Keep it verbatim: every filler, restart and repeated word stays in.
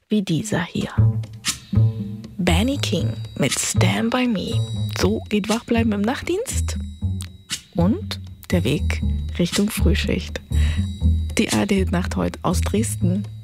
wie dieser hier. Benny King mit Stand By Me. So geht Wachbleiben im Nachtdienst und der Weg Richtung Frühschicht. Die A R D Nacht heute aus Dresden.